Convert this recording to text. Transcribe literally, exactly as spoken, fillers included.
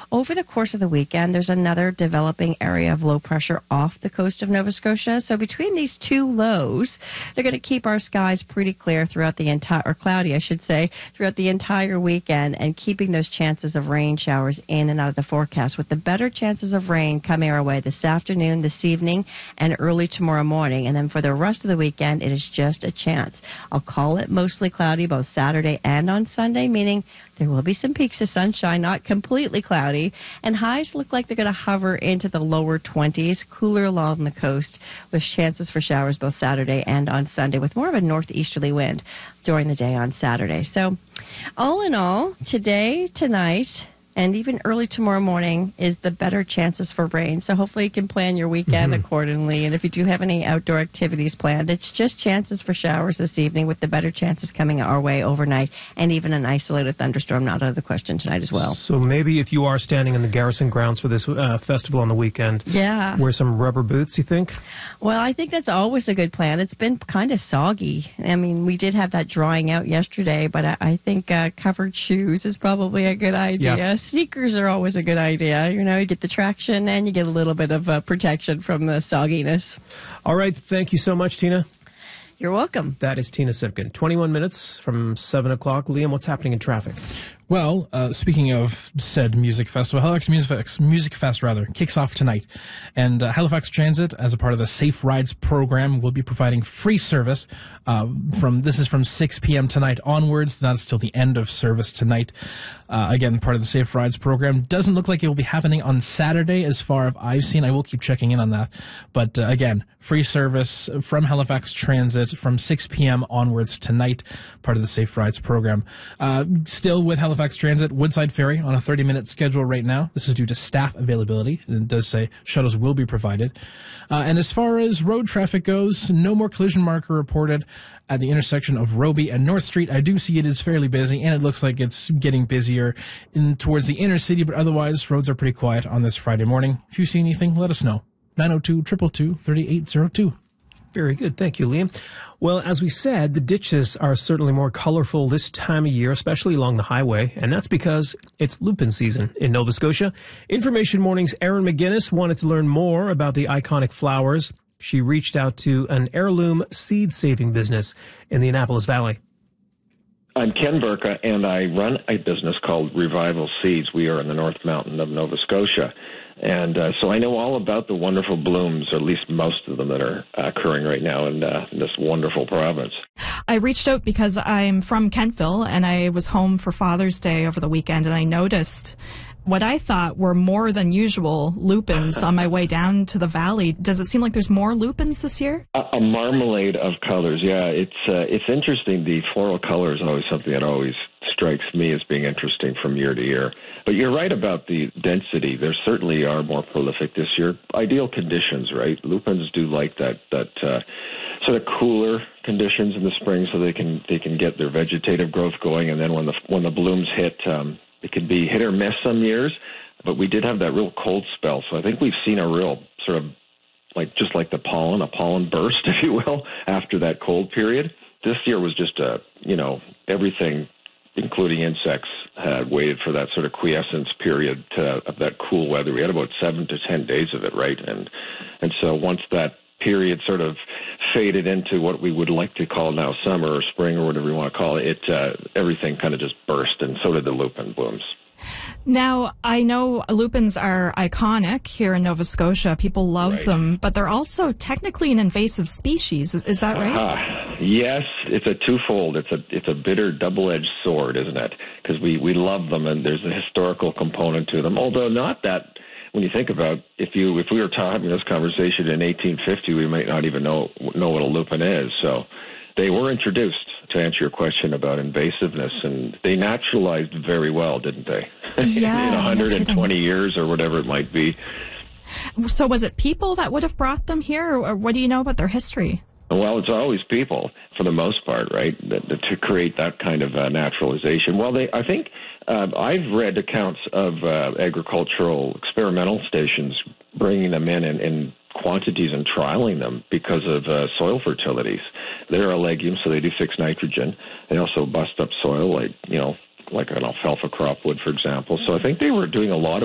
over the course of the weekend, there's another developing area of low pressure off the coast of Nova Scotia. So between these two lows, they're going to keep our skies pretty clear throughout the entire, or cloudy, I should say, throughout the entire weekend, and keeping those chances of rain showers in and out of the forecast, with the better chances of rain coming our way this afternoon, this evening, and early tomorrow morning. And then for the rest of the weekend, it is just a chance. I'll call it mostly cloudy both Saturday and on Sunday, meaning there will be some peaks of sunshine, not completely cloudy, and highs look like they're going to hover into the lower twenties, cooler along the coast, with chances for showers both Saturday and on Sunday, with more of a northeasterly wind during the day on Saturday. So all in all, today, tonight, and even early tomorrow morning is the better chances for rain. So hopefully you can plan your weekend mm-hmm. accordingly. And if you do have any outdoor activities planned, it's just chances for showers this evening, with the better chances coming our way overnight, and even an isolated thunderstorm not out of the question tonight as well. So maybe if you are standing in the Garrison grounds for this uh, festival on the weekend, yeah. wear some rubber boots, you think? Well, I think that's always a good plan. It's been kind of soggy. I mean, we did have that drying out yesterday, but I, I think uh, covered shoes is probably a good idea. Yeah. Sneakers are always a good idea. You know, you get the traction and you get a little bit of uh, protection from the sogginess. All right. Thank you so much, Tina. You're welcome. That is Tina Sipkin. twenty-one minutes from seven o'clock. Liam, what's happening in traffic? Well, uh, speaking of said music festival, Halifax Music Fest, Music Fest rather, kicks off tonight. And uh, Halifax Transit, as a part of the Safe Rides program, will be providing free service uh, from, this is from six p.m. tonight onwards. That's till the end of service tonight. Uh, again, part of the Safe Rides program. Doesn't look like it will be happening on Saturday as far as I've seen. I will keep checking in on that. But uh, again, free service from Halifax Transit from six p.m. onwards tonight, part of the Safe Rides program. Uh, still with Halifax Transit, Woodside Ferry on a thirty-minute schedule right now. This is due to staff availability. And it does say shuttles will be provided. Uh, and as far as road traffic goes, no more collision marker reported at the intersection of Roby and North Street. I do see it is fairly busy, and it looks like it's getting busier in towards the inner city, but otherwise, roads are pretty quiet on this Friday morning. If you see anything, let us know. nine oh two, two two two, three eight zero two. Very good. Thank you, Liam. Well, as we said, the ditches are certainly more colorful this time of year, especially along the highway, and that's because it's lupin season in Nova Scotia. Information Morning's Erin McGuinness wanted to learn more about the iconic flowers. She reached out to an heirloom seed-saving business in the Annapolis Valley. I'm Ken Burka, and I run a business called Revival Seeds. We are in the North Mountain of Nova Scotia. And uh, so I know all about the wonderful blooms, or at least most of them that are uh, occurring right now in, uh, in this wonderful province. I reached out because I'm from Kentville, and I was home for Father's Day over the weekend, and I noticed what I thought were more than usual lupins on my way down to the valley. Does it seem like there's more lupins this year? A, a marmalade of colors, yeah. It's uh, it's interesting. The floral color is always something that always strikes me as being interesting from year to year. But you're right about the density. There certainly are more prolific this year. Ideal conditions, right? Lupins do like that that uh, sort of cooler conditions in the spring, so they can they can get their vegetative growth going. And then when the when the blooms hit, um, it can be hit or miss some years. But we did have that real cold spell, so I think we've seen a real sort of like just like the pollen, a pollen burst, if you will, after that cold period. This year was just a you know everything, including insects, had waited for that sort of quiescence period to, of that cool weather. We had about seven to ten days of it, right? And and so once that period sort of faded into what we would like to call now summer or spring or whatever you want to call it, it uh, everything kind of just burst, and so did the lupin blooms. Now, I know lupins are iconic here in Nova Scotia. People love right. them, but they're also technically an invasive species. Is, is that right? Uh, yes, it's a twofold. It's a it's a bitter double-edged sword, isn't it? Because we, we love them, and there's a historical component to them, although not that. When you think about if you if we were having this conversation in eighteen fifty, we might not even know know what a lupin is. So they were introduced, to answer your question about invasiveness, and they naturalized very well, didn't they? Yeah, in one hundred twenty no years or whatever it might be. So was it people that would have brought them here, or what do you know about their history? Well, it's always people, for the most part, right, that, that, to create that kind of uh, naturalization. Well, they, I think uh, I've read accounts of uh, agricultural experimental stations bringing them in in, in quantities and trialing them because of uh, soil fertilities. They're a legume, so they do fix nitrogen. They also bust up soil, like, you know, like an alfalfa crop would, for example. So I think they were doing a lot of